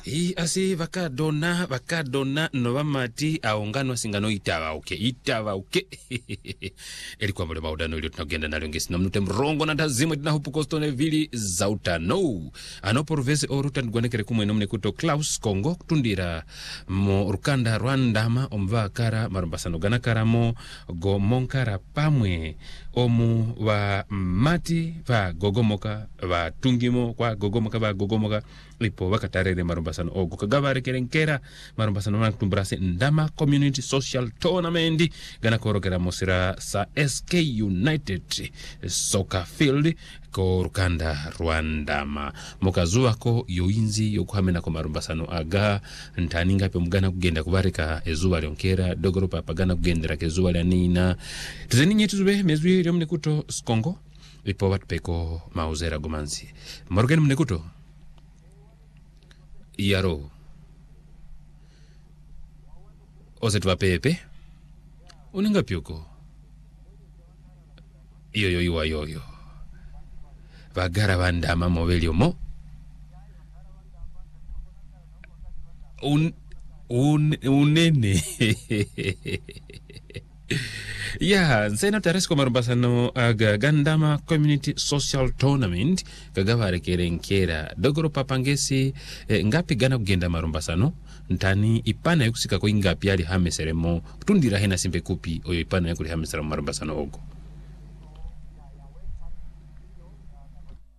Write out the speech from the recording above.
Asi vakadona novamati aungano singano itava uke elikuwa mule maudano ilio tunagenda nalyo ngesi nomnute mrongo na tazimwe tinahupu kostone vili zautano anoporvese oruta nigwanekere kumwe nomne kuto Klaus Kongo kutundira mo rukanda Rwandama omvakara marumbasano ganakaramo go monkara pamwe omu wa mati va gogomoka va tungimo kwa gogomoka lipo wakatarere marumbasano ogo kagavare kerenkera marumbasano nakutumbrase Ndama Community Social Tournament gana korokera mosira sa SK United Soccer Field ko rukanda Rwandama mokazua ko yoinzi yokuhamena ko marumbasano aga ntaninga pe mugana kugenda kubareka ezuba lyonkera dogoro papa gana kugendera kezuba lya nina tuzeni nyetuzube mezwi lyo mnekuto Kongo ipo watu peko mauzera gomanzi morgeni mnekuto yaro ozetwa pepe uninga pyoko yoyo bagara bandama mobelio mo unene ya nsena taresko marumbasano aga Gandama Community Social Tournament kagavare kerenkera dogoro papangesi ngapi gana kugenda marumbasano ntani ipana yokusika ko ingapi ali hameseremo kutundira hena simpe kupi oyo ipana yakuli hamesera marumbasano ogo